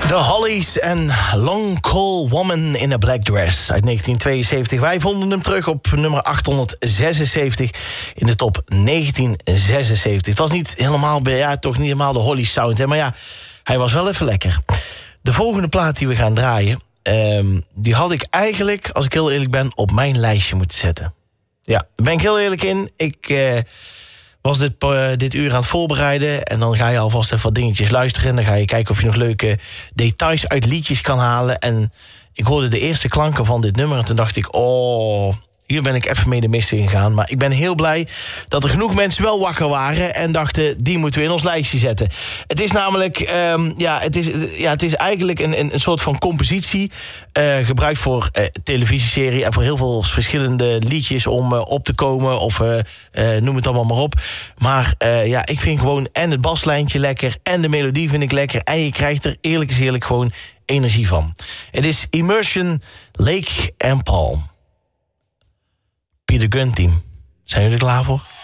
The Hollies en Long Coal Woman in a Black Dress uit 1972. Wij vonden hem terug op nummer 876 in de top 1976. Het was niet helemaal, toch niet helemaal de Hollies sound, hè, maar ja, hij was wel even lekker. De volgende plaat die we gaan draaien, die had ik eigenlijk, als ik heel eerlijk ben, op mijn lijstje moeten zetten. Ja, daar ben ik heel eerlijk in. Ik was dit uur aan het voorbereiden en dan ga je alvast even wat dingetjes luisteren. En dan ga je kijken of je nog leuke details uit liedjes kan halen. En ik hoorde de eerste klanken van dit nummer en toen dacht ik, oh, hier ben ik even mee de mist in gegaan. Maar ik ben heel blij dat er genoeg mensen wel wakker waren en dachten, die moeten we in ons lijstje zetten. Het is namelijk, het is eigenlijk een soort van compositie, gebruikt voor televisieserie en voor heel veel verschillende liedjes om op te komen of noem het allemaal maar op. Maar ik vind gewoon en het baslijntje lekker en de melodie vind ik lekker en je krijgt er eerlijk is eerlijk gewoon energie van. Het is Immersion Lake and Palm. Peter Gunn Team. Zijn jullie er klaar voor?